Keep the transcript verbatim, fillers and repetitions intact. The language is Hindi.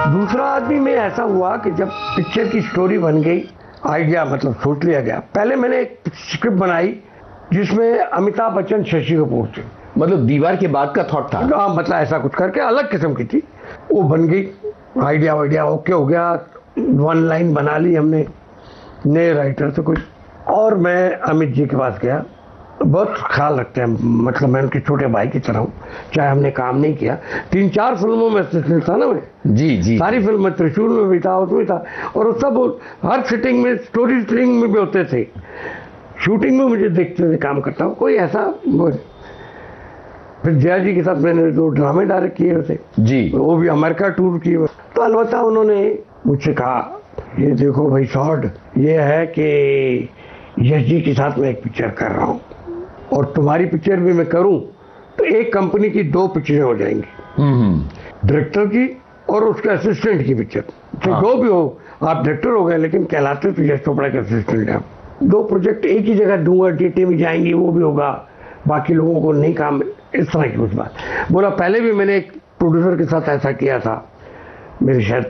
दूसरा आदमी में ऐसा हुआ कि जब पिक्चर की स्टोरी बन गई, आइडिया मतलब सोच लिया गया, पहले मैंने एक स्क्रिप्ट बनाई जिसमें अमिताभ बच्चन, शशि कपूर थे। मतलब दीवार के बाद का थॉट था? हाँ, मतलब ऐसा कुछ करके अलग किस्म की थी। वो बन गई, आइडिया वाइडिया ओके हो गया, वन लाइन बना ली हमने नए राइटर से कोई। और मैं अमित जी के पास गया, बहुत ख्याल रखते हैं, मतलब मैं उनके छोटे भाई की तरह हूँ, चाहे हमने काम नहीं किया। तीन चार फिल्मों में असिस्टेंट था ना मैं। जी जी। सारी फिल्म में, त्रिशूल में भी था, उसमें था, और उस सब हर सिटिंग में, स्टोरी टेलिंग में भी होते थे, शूटिंग में मुझे देखते थे काम करता हूँ कोई ऐसा। फिर जया जी के साथ मैंने दो ड्रामे डायरेक्ट किए थे जी, वो भी अमेरिका टूर किए। तो अलबत्ता उन्होंने मुझसे कहा, ये देखो भाई शॉर्ट, ये है कि यश जी के साथ मैं एक पिक्चर कर रहा हूँ और तुम्हारी पिक्चर भी मैं करूँ तो एक कंपनी की दो पिक्चरें हो जाएंगी, डायरेक्टर की और उसके असिस्टेंट की पिक्चर। तो हाँ। जो भी हो, आप डायरेक्टर हो गए लेकिन कहलाते तो यश चोपड़ा के असिस्टेंट हैं। दो प्रोजेक्ट एक ही जगह दूंगा, डीटी में जाएंगी, वो भी होगा, बाकी लोगों को नहीं काम, इस तरह की कुछ बात बोला। पहले भी मैंने एक प्रोड्यूसर के साथ ऐसा किया था, मेरे शायद